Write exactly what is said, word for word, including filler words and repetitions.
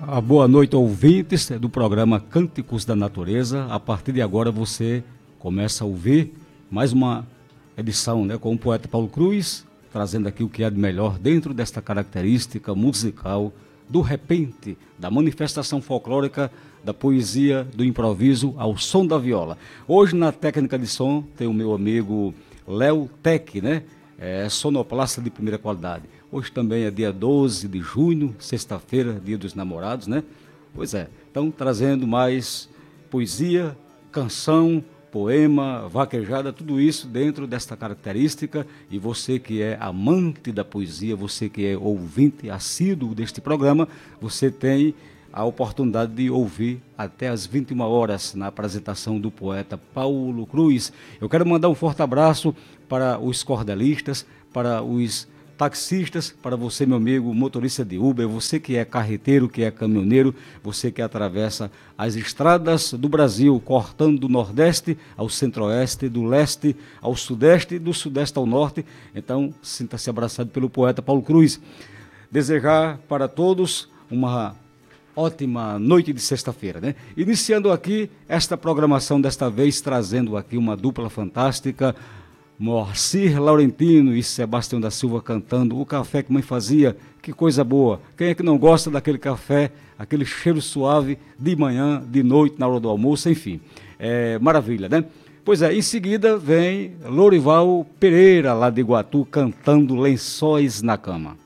A boa noite, ouvintes do programa Cânticos da Natureza. A partir de agora você começa a ouvir mais uma edição, né, com o poeta Paulo Cruz, trazendo aqui o que há de melhor dentro desta característica musical do repente, da manifestação folclórica, da poesia, do improviso ao som da viola. Hoje na técnica de som tem o meu amigo Léo Tec, né? É sonoplasta de primeira qualidade. Hoje também é dia doze de junho, sexta-feira, dia dos namorados, né? Pois é, então trazendo mais poesia, canção, poema, vaquejada, tudo isso dentro desta característica. E você que é amante da poesia, você que é ouvinte assíduo deste programa, você tem a oportunidade de ouvir até às vinte e uma horas na apresentação do poeta Paulo Cruz. Eu quero mandar um forte abraço para os cordelistas, para os taxistas, para você, meu amigo motorista de Uber, você que é carreteiro, que é caminhoneiro, você que atravessa as estradas do Brasil, cortando do Nordeste ao Centro-Oeste, do Leste ao Sudeste, do Sudeste ao Norte. Então, sinta-se abraçado pelo poeta Paulo Cruz. Desejar para todos uma ótima noite de sexta-feira, né? Iniciando aqui esta programação, desta vez trazendo aqui uma dupla fantástica, Moacir Laurentino e Sebastião da Silva cantando O Café que Mãe Fazia. Que coisa boa! Quem é que não gosta daquele café, aquele cheiro suave de manhã, de noite, na hora do almoço, enfim, é maravilha, né? Pois é, em seguida vem Lorival Pereira, lá de Iguatu, cantando Lençóis na Cama.